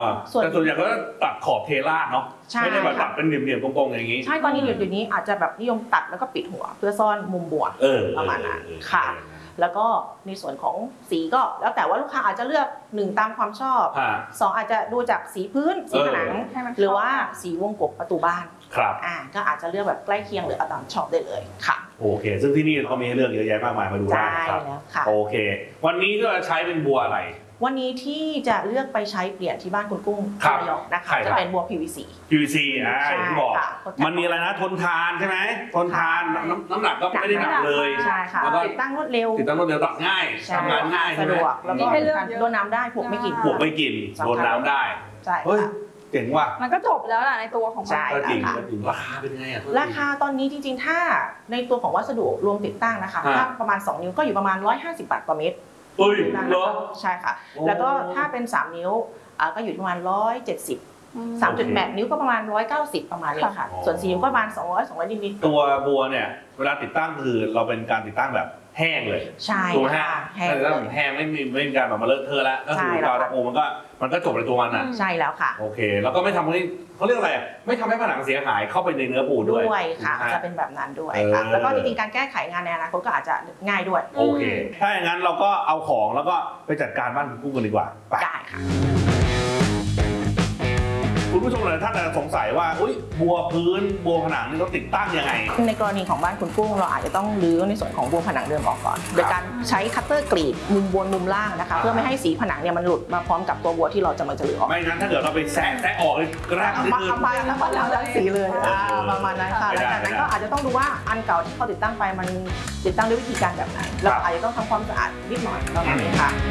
แต่ส่วนใหญ่ก็ตัดขอบเทราดเนาะไม่ได้แบบตัดเป็นเหลี่ยมๆกงๆอย่างนี้ใช่ตอนนี้เดี๋ยวนี้อาจจะแบบนิยมตัดแล้วก็ปิดหัวเพื่อซ่อนมุมบวกประมาณนั้นค่ะแล้วก็ในส่วนของสีก็แล้วแต่ว่าลูกค้าอาจจะเลือก1ตามความชอบ2อาจจะดูจากสีพื้นสีผนังหรือว่าสีวงกบประตูบ้านครับก็อาจจะเลือกแบบใกล้เคียงหรือเอาตามชอบได้เลยค่ะโอเคซึ่งที่นี่เขามีให้เลือกเยอะแยะมากมายมาดูได้ครับโอเควันนี้ก็ใช้เป็นบัวอะไรวันนี้ที่จะเลือกไปใช้เปลี่ยนที่บ้านคุณกุ้งระยองนะคะจะเป็นบัว PVC อย่างที่บอกมันมีอะไรนะทนทานใช่ไหมทนทานน้ำหนักก็ไม่ได้หนักเลยใช่ค่ะติดตั้งรวดเร็วตัดง่ายทำงานง่ายสะดวกแล้วก็โดนน้ำได้ผุไม่กินโดนน้ำได้ใช่เจ๋งว่ะมันก็จบแล้วล่ะในตัวของมันก็จริงราคาเป็นไงราคาตอนนี้จริงๆถ้าในตัวของวัสดุรวมติดตั้งนะคะถ้าประมาณ2นิ้วก็อยู่ประมาณ150 บาทต่อเมตรใช่ค่ะแล้วก็ถ้าเป็น3นิ้วก็อยู่ประมาณ170 3.8 นิ้วก็ประมาณ190ประมาณนี้ค่ะส่วน4นิ้วก็ประมาณ200นิดๆตัวบัวเนี่ยเวลาติดตั้งคือเราเป็นการติดตั้งแบบแห้งเลยใช่ค่ะแห้งไม่มีการแบบมาเลอะเทอะแล้วก็คือกาวตะปูมันก็จบในตัวมันอ่ะใช่แล้วค่ะโอเคแล้วก็ไม่ทำให้เขาเรียกอะไรไม่ทำให้ผนังเสียหายเข้าไปในเนื้อปูด้วยค่ะจะเป็นแบบนั้นด้วยค่ะแล้วก็จริงๆการแก้ไขงานในอนาคตก็อาจจะง่ายด้วยโอเคถ้าอย่างนั้นเราก็เอาของแล้วก็ไปจัดการบ้านคุณกุ้งกันดีกว่าได้ค่ะคุณผู้ชมหลายท่านอาจจะสงสัยว่าบัวพื้นบัวผนังนี่เราติดตั้งยังไงในกรณีของบ้านคุณกุ้งเราอาจจะต้องรื้อในส่วนของบัวผนังเดิมออกก่อนโดยการใช้คัตเตอร์กรีดมุมบนมุมล่างนะคะเพื่อไม่ให้สีผนังเนี่ยมันหลุดมาพร้อมกับตัวบัวที่เราจะมาลื้อออกไม่งั้นถ้าเกิดเราไปแซะออกเลยกระด้างแล้วก็ทั้งสีเลยประมาณนั้นค่ะแล้วจากนั้นก็อาจจะต้องดูว่าอันเก่าที่เขาติดตั้งไปมันติดตั้งด้วยวิธีการแบบไหนเราอาจจะต้องทำความสะอาดนิดหน่อยประมาณนี้ค่ะ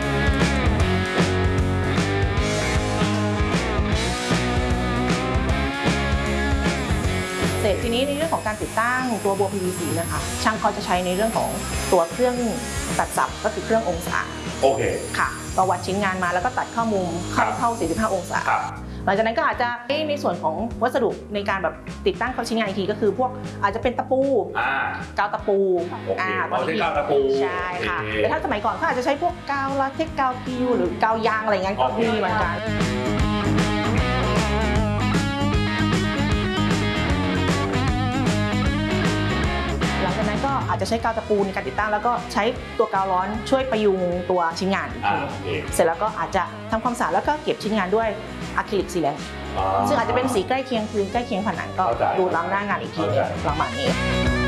เสร็จทีนี้ในเรื่องของการติดตั้งตัวบัว PVC นะคะช่างเขาจะใช้ในเรื่องของตัวเครื่องตัดสับก็คือเครื่ององศาโอเคค่ะก็วัดชิ้นงานมาแล้วก็ตัดเข้ามุมเข้า45 องศาหลังจากนั้นก็อาจจะในส่วนของวัสดุในการแบบติดตั้งเข้าชิ้นงานอีกทีก็คือพวกอาจจะเป็นตะปูกาวตะปูตอนนี้กาวตะปูใช่ค่ะแต่ถ้าสมัยก่อนก็อาจจะใช้พวกกาวลาเท็กซ์กาวพิวหรือกาวยางอะไรเงี้ยก็มีเหมือนกันหลังจากนั้นก็อาจจะใช้กาวตะปูในการติดตั้งแล้วก็ใช้ตัวกาวร้อนช่วยประยุงตัวชิ้นงานเสร็จแล้วก็อาจจะทำความสะอาดแล้วก็เก็บชิ้นงานด้วยอะคริลิกซีแลนต์ซึ่งอาจจะเป็นสีใกล้เคียงพื้นใกล้เคียงผนังก็ดูล้ำหน้างานอีกทีประมาณนี้